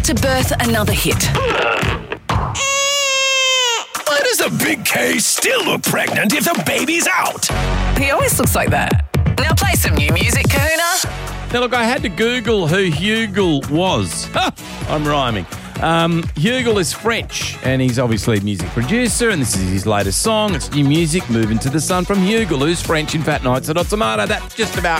to birth another hit. Why does the big K still look pregnant if the baby's out? He always looks like that. Now play some new music, Kahuna. Now, look, I had to Google who Hugill was. I'm rhyming. Hugill is French, and he's obviously a music producer, and this is his latest song. It's new music, Moving to the Sun, from Hugill, who's French in Fat Nights at Otsamata. That just about